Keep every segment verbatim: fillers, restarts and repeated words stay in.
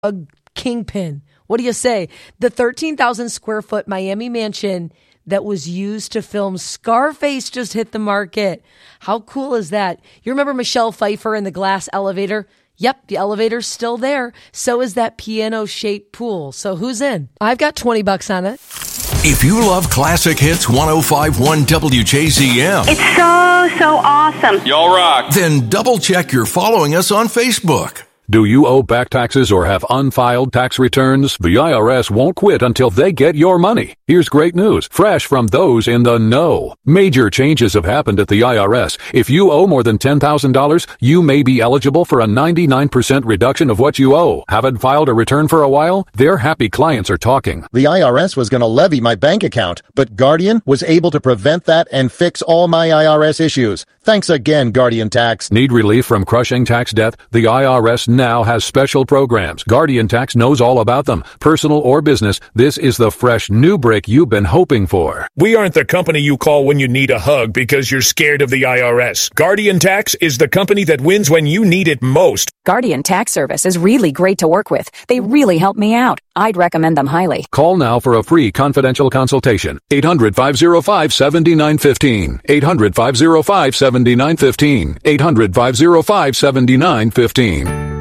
a kingpin. What do you say? The thirteen thousand square foot Miami mansion that was used to film Scarface just hit the market. How cool is that? You remember Michelle Pfeiffer in the glass elevator? Yep, the elevator's still there. So is that piano-shaped pool. So who's in? I've got twenty bucks on it. If you love classic hits one oh five point one W J Z M. It's so, so awesome. Y'all rock. Then double check you're following us on Facebook. Do you owe back taxes or have unfiled tax returns? The I R S won't quit until they get your money. Here's great news, fresh from those in the know. Major changes have happened at the I R S. If you owe more than ten thousand dollars, you may be eligible for a ninety-nine percent reduction of what you owe. Haven't filed a return for a while? Their happy clients are talking. The I R S was going to levy my bank account, but Guardian was able to prevent that and fix all my I R S issues. Thanks again, Guardian Tax. Need relief from crushing tax debt? The I R S now has special programs. Guardian Tax knows all about them. Personal or business, this is the fresh new break you've been hoping for. We aren't the company you call when you need a hug because you're scared of the I R S. Guardian Tax is the company that wins when you need it most. Guardian Tax Service is really great to work with. They really help me out. I'd recommend them highly. Call now for a free confidential consultation. eight hundred, five oh five, seven nine one five. eight hundred, five oh five, seven nine one five. eight hundred, five oh five, seven nine one five.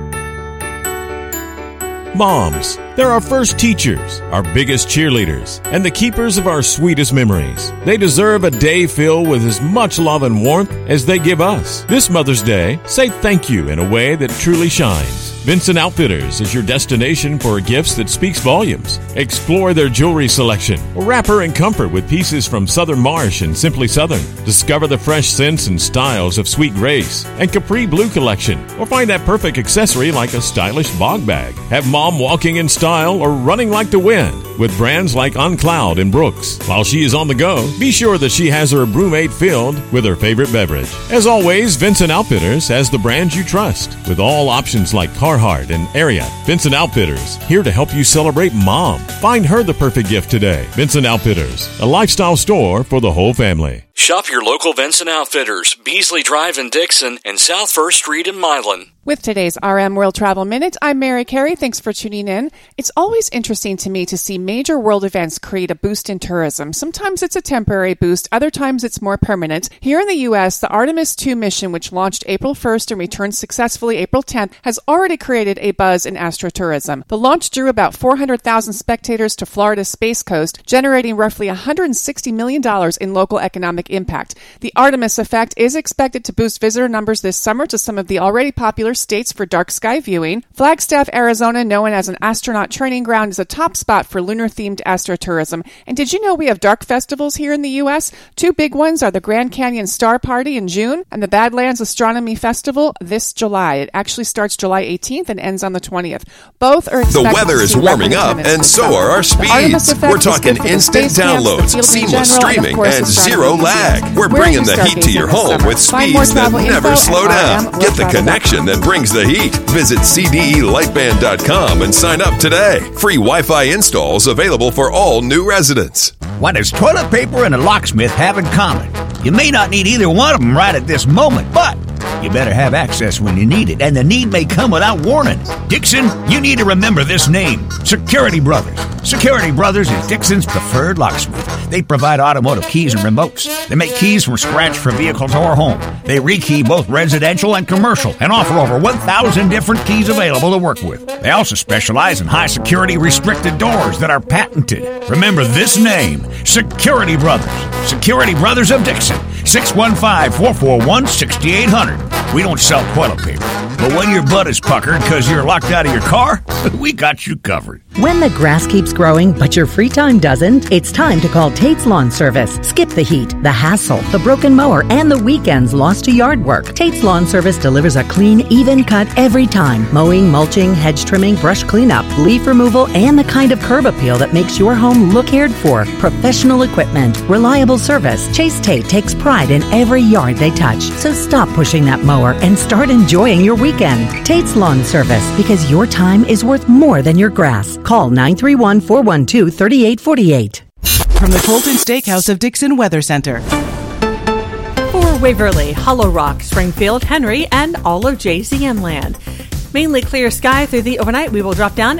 Moms, they're our first teachers, our biggest cheerleaders, and the keepers of our sweetest memories. They deserve a day filled with as much love and warmth as they give us. This Mother's Day, say thank you in a way that truly shines. Vincent Outfitters is your destination for gifts that speaks volumes. Explore their jewelry selection or wrap her in comfort with pieces from Southern Marsh and Simply Southern. Discover the fresh scents and styles of Sweet Grace and Capri Blue collection, or find that perfect accessory like a stylish bog bag. Have mom walking in style or running like the wind with brands like OnCloud and Brooks. While she is on the go, be sure that she has her brewmate filled with her favorite beverage. As always, Vincent Outfitters has the brands you trust, with all options like Carhartt and Ariat. Vincent Outfitters, here to help you celebrate mom. Find her the perfect gift today. Vincent Outfitters, a lifestyle store for the whole family. Shop your local Vincent Outfitters, Beasley Drive in Dixon, and South First Street in Milan. With today's R M World Travel Minute, I'm Mary Carey. Thanks for tuning in. It's always interesting to me to see major world events create a boost in tourism. Sometimes it's a temporary boost, other times it's more permanent. Here in the U S, the Artemis two mission, which launched April first and returned successfully April tenth, has already created a buzz in astrotourism. The launch drew about four hundred thousand spectators to Florida's Space Coast, generating roughly one hundred sixty million dollars in local economic impact. The Artemis effect is expected to boost visitor numbers this summer to some of the already popular states for dark sky viewing. Flagstaff, Arizona, known as an astronaut training ground, is a top spot for lunar-themed astrotourism. And did you know we have dark festivals here in the U S? Two big ones are the Grand Canyon Star Party in June and the Badlands Astronomy Festival this July. It actually starts July eighteenth and ends on the twentieth. Both are expected The weather is warming up, and so are our speeds. We're talking instant downloads, seamless streaming, and zero lag. We're bringing the heat to your home with speeds that never slow down. Get the connection that brings the heat. Visit C D E lightband dot com and sign up today. Free Wi-Fi installs available for all new residents. What does toilet paper and a locksmith have in common? You may not need either one of them right at this moment, but you better have access when you need it, and the need may come without warning. Dixon, you need to remember this name, Security Brothers. Security Brothers is Dixon's preferred locksmith. They provide automotive keys and remotes. They make keys from scratch for vehicles or home. They rekey both residential and commercial and offer over one thousand different keys available to work with. They also specialize in high-security restricted doors that are patented. Remember this name, Security Brothers. Security Brothers of Dixon, six one five, four four one, six eight zero zero. We don't sell toilet paper, but when your butt is puckered because you're locked out of your car, we got you covered. When the grass keeps growing, but your free time doesn't, it's time to call Tate's Lawn Service. Skip the heat, the hassle, the broken mower, and the weekends lost to yard work. Tate's Lawn Service delivers a clean, even cut every time. Mowing, mulching, hedge trimming, brush cleanup, leaf removal, and the kind of curb appeal that makes your home look cared for. Professional equipment, reliable service. Chase Tate takes pride in every yard they touch. So stop pushing that mower and start enjoying your weekend. Tate's Lawn Service, because your time is worth more than your grass. Call nine three one, four one two, three eight four eight. From the Colton Steakhouse of Dixon Weather Center. For Waverly, Hollow Rock, Springfield, Henry, and all of J Z M land. Mainly clear sky through the overnight. We will drop down